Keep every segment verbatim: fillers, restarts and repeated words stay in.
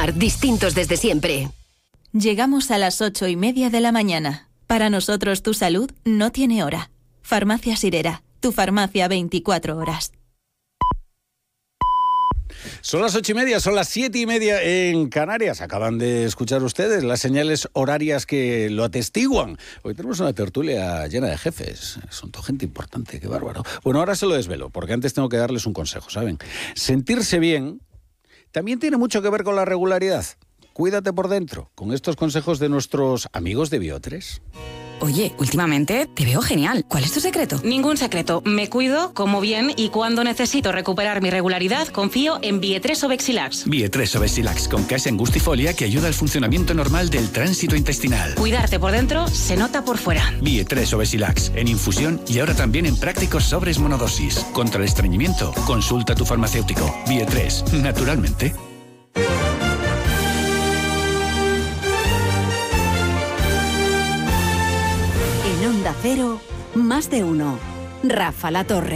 Mar, distintos desde siempre. Llegamos a las ocho y media de la mañana. Para nosotros tu salud no tiene hora. Farmacia Sirera, tu farmacia veinticuatro horas. Son las ocho y media, son las siete y media en Canarias. Acaban de escuchar ustedes las señales horarias que lo atestiguan. Hoy tenemos una tertulia llena de jefes. Son toda gente importante, qué bárbaro. Bueno, ahora se lo desvelo, porque antes tengo que darles un consejo, ¿saben? Sentirse bien también tiene mucho que ver con la regularidad. Cuídate por dentro, con estos consejos de nuestros amigos de Biotres. Oye, últimamente te veo genial. ¿Cuál es tu secreto? Ningún secreto. Me cuido, como bien y cuando necesito recuperar mi regularidad, confío en Bietres Obexilax. Bietres Obexilax con case angustifolia que ayuda al funcionamiento normal del tránsito intestinal. Cuidarte por dentro se nota por fuera. Bietres Obexilax en infusión y ahora también en prácticos sobres monodosis. Contra el estreñimiento, consulta a tu farmacéutico. Bietres, naturalmente. Onda Cero, más de uno. Rafa La Torre.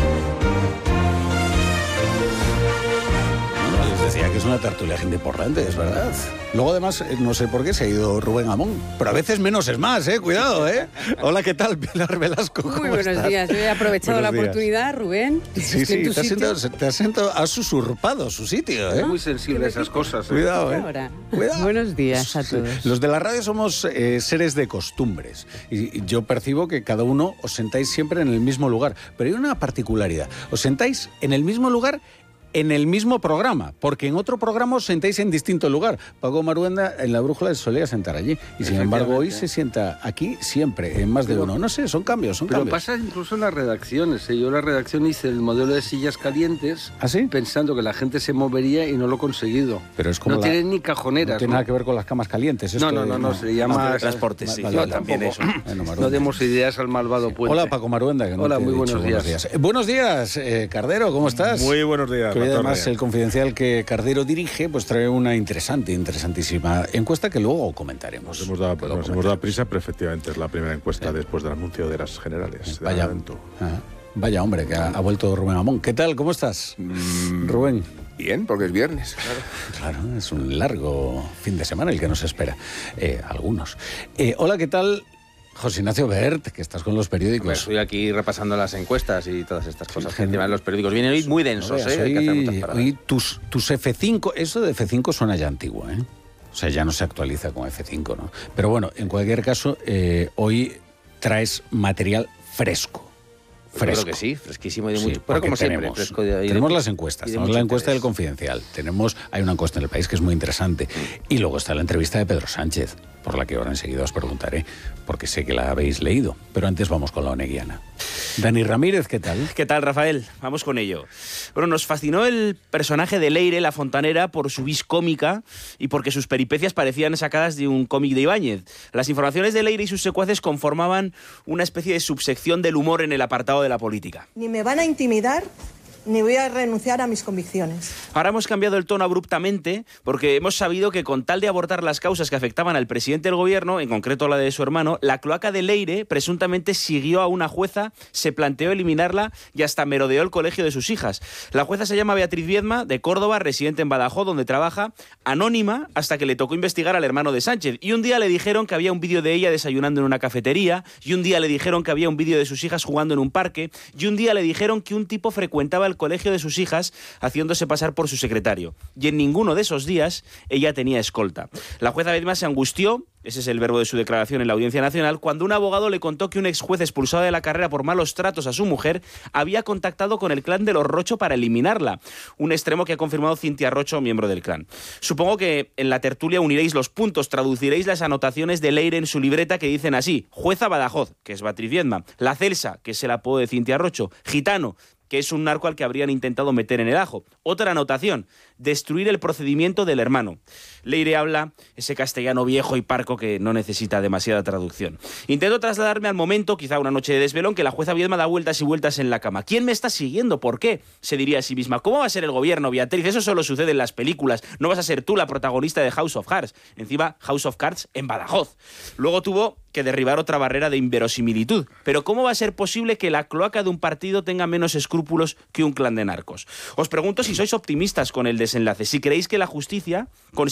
Bueno, les decía que es una tertulia gente importante, es verdad. Luego, además, no sé por qué se ha ido Rubén Amón. Pero a veces menos es más, ¿eh? Cuidado, ¿eh? Hola, ¿qué tal, Pilar Velasco? Muy buenos estás? días. Yo he aprovechado buenos la días. oportunidad, Rubén. Sí, sí, te has, sentado, te has sentado, has usurpado su sitio, ¿eh? Es muy sensible a esas cosas, ¿eh? Cuidado, ¿eh? Ahora. Cuidado. Buenos días a todos. Los de la radio somos eh, seres de costumbres. Y yo percibo que cada uno os sentáis siempre en el mismo lugar. Pero hay una particularidad. Os sentáis en el mismo lugar en el mismo programa, porque en otro programa os sentáis en distinto lugar. Paco Maruenda en La Brújula se solía sentar allí y sin embargo hoy se sienta aquí siempre, en más de pero, uno. No sé, son cambios, son pero cambios. Pero pasa incluso en las redacciones. ¿eh? Yo en la redacción hice el modelo de sillas calientes ¿Ah, sí? pensando que la gente se movería y no lo he conseguido. Pero es como no la... tienen ni cajoneras. No tiene ¿no? nada que ver con las camas calientes. No, no, no, no, se llama... Ah, transporte, sí. Vale, No, vale, tampoco. eso. Bueno, no demos ideas al malvado sí. puente. Hola, Paco Maruenda. Que no Hola, te he muy dicho buenos días. Buenos días, eh, buenos días eh, Cardero, ¿cómo estás? Muy buenos días. Que hoy además el confidencial que Cardero dirige pues trae una interesante, interesantísima encuesta que luego comentaremos. Nos hemos dado, Luego nos hemos dado prisa, pero efectivamente es la primera encuesta sí. después del anuncio de las generales. Sí. Vaya, ah, vaya hombre, que ha, ha vuelto Rubén Amón. ¿Qué tal? ¿Cómo estás, mm, Rubén? Bien, porque es viernes, claro. Claro, es un largo fin de semana el que nos espera. Eh, algunos. Eh, hola, ¿qué tal? José Ignacio Bert, que estás con los periódicos. Pues estoy aquí repasando las encuestas y todas estas cosas que encima de los periódicos vienen hoy muy densos, no veas, ¿eh? Hoy, Hay que hacer muchas paradas. Hoy tus, tus F cinco, eso de F cinco suena ya antiguo, ¿eh? O sea, ya no se actualiza con F cinco, ¿no? Pero bueno, en cualquier caso, eh, hoy traes material fresco. Fresco. Creo que sí, fresquísimo y de Sí, mucho. Pero como siempre, tenemos, fresco de, tenemos de, las encuestas, de tenemos la encuesta interés. del Confidencial, tenemos, hay una encuesta en El País que es muy interesante, mm. y luego está la entrevista de Pedro Sánchez, por la que ahora enseguida os preguntaré, porque sé que la habéis leído, pero antes vamos con la oneguiana. Dani Ramírez, ¿qué tal? ¿Qué tal, Rafael? Vamos con ello. Bueno, nos fascinó el personaje de Leire, la fontanera, por su vis cómica y porque sus peripecias parecían sacadas de un cómic de Ibáñez. Las informaciones de Leire y sus secuaces conformaban una especie de subsección del humor en el apartado de la política. Ni me van a intimidar, ni voy a renunciar a mis convicciones. Ahora hemos cambiado el tono abruptamente porque hemos sabido que con tal de abordar las causas que afectaban al presidente del gobierno, en concreto la de su hermano, la cloaca de Leire presuntamente siguió a una jueza, se planteó eliminarla y hasta merodeó el colegio de sus hijas. La jueza se llama Beatriz Viedma, de Córdoba, residente en Badajoz, donde trabaja, anónima hasta que le tocó investigar al hermano de Sánchez. Y un día le dijeron que había un vídeo de ella desayunando en una cafetería, y un día le dijeron que había un vídeo de sus hijas jugando en un parque, y un día le dijeron que un tipo frecuentaba el colegio de sus hijas haciéndose pasar por su secretario. Y en ninguno de esos días ella tenía escolta. La jueza Viedma se angustió, ese es el verbo de su declaración en la Audiencia Nacional, cuando un abogado le contó que un ex juez expulsado de la carrera por malos tratos a su mujer había contactado con el clan de los Rocho para eliminarla. Un extremo que ha confirmado Cintia Rocho, miembro del clan. Supongo que en la tertulia uniréis los puntos, traduciréis las anotaciones de Leire en su libreta que dicen así: jueza Badajoz, que es Beatriz Viedma; la Celsa, que es el apodo de Cintia Rocho; gitano, que es un narco al que habrían intentado meter en el ajo. Otra anotación: destruir el procedimiento del hermano. Leire habla ese castellano viejo y parco que no necesita demasiada traducción. Intento trasladarme al momento, quizá una noche de desvelón, que la jueza Viedma da vueltas y vueltas en la cama. ¿Quién me está siguiendo? ¿Por qué? Se diría a sí misma. ¿Cómo va a ser el gobierno, Beatriz? Eso solo sucede en las películas. No vas a ser tú la protagonista de House of Cards. Encima, House of Cards en Badajoz. Luego tuvo que derribar otra barrera de inverosimilitud. Pero ¿cómo va a ser posible que la cloaca de un partido tenga menos escrúpulos que un clan de narcos? Os pregunto si sois optimistas con el desenlace, si creéis que la justicia